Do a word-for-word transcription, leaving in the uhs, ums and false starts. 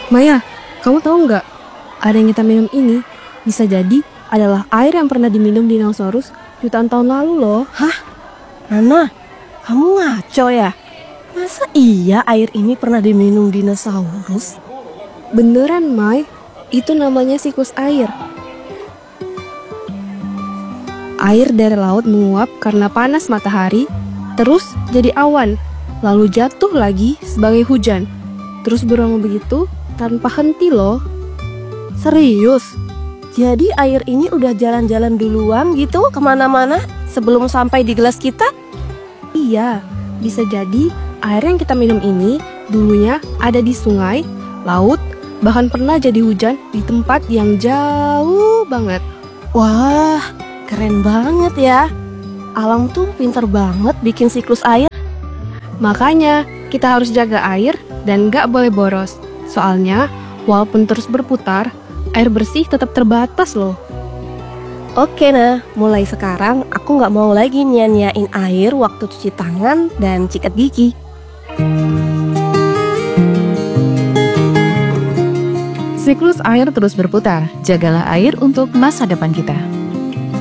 Maya, kamu tahu nggak? Air yang kita minum ini bisa jadi adalah air yang pernah diminum dinosaurus jutaan tahun lalu loh. Hah? Nana, kamu ngaco ya? Masa iya air ini pernah diminum dinosaurus? Beneran, Mai. Itu namanya siklus air. Air dari laut menguap karena panas matahari, terus jadi awan, lalu jatuh lagi sebagai hujan. Terus berulang begitu tanpa henti loh. Serius? Jadi air ini udah jalan-jalan duluan gitu kemana-mana sebelum sampai di gelas kita? Iya, bisa jadi air yang kita minum ini dulunya ada di sungai, laut, bahkan pernah jadi hujan di tempat yang jauh banget. Wah, keren banget ya. Alam tuh pinter banget bikin siklus air. Makanya kita harus jaga air dan gak boleh boros. Soalnya walaupun terus berputar, air bersih tetap terbatas loh. Oke nah, mulai sekarang aku gak mau lagi nyanyain air waktu cuci tangan dan sikat gigi. Siklus air terus berputar. Jagalah air untuk masa depan kita.